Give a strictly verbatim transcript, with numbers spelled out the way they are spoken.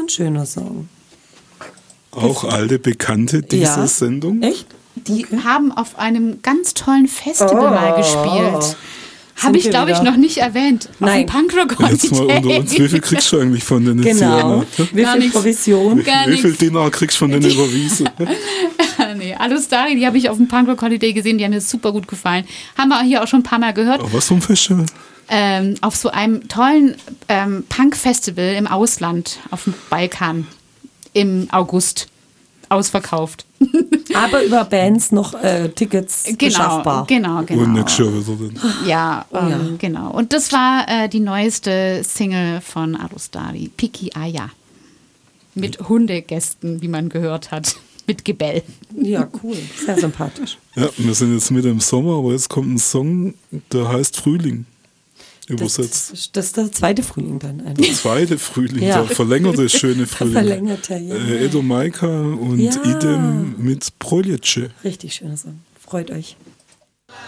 ein schöner Song. Auch alte Bekannte dieser Ja. Sendung. Echt? Die Okay. haben auf einem ganz tollen Festival Oh. mal gespielt. Sind Habe ich, wir glaube ich, wieder? noch nicht erwähnt. Nein. Auf dem Punkrock Jetzt mal unter uns, wie viel kriegst du eigentlich von denen? Genau. Sienna? Wie Gar viel nichts. Provision? Gar Wie viel nichts. Dinar kriegst du von denen überwiesen? Nee, Alustari, die habe ich auf dem Punkrock Holiday gesehen, die haben mir super gut gefallen. Haben wir hier auch schon ein paar Mal gehört. Auf was für ein Festival? Ähm, auf so einem tollen ähm, Punk-Festival im Ausland, auf dem Balkan, im August. Ausverkauft. Aber über Bands noch äh, Tickets Genau, beschaffbar. genau, genau. Und nicht schon wieder dann. Ja, Oh ähm, ja. genau. Und das war äh, die neueste Single von Alustari, Piki Aya. Mit Hundegästen, wie man gehört hat. Mit Gebell. Ja, cool. Sehr sympathisch. Ja, wir sind jetzt mit im Sommer, aber jetzt kommt ein Song, der heißt Frühling. Übersetzt. Das, das ist der zweite Frühling dann einfach. Zweite Frühling, Ja. der verlängerte schöne Frühling. Verlängerte, ja. Äh, Edo Maika und Ja. Idem mit Prolječe. Richtig schöner Song. Freut euch.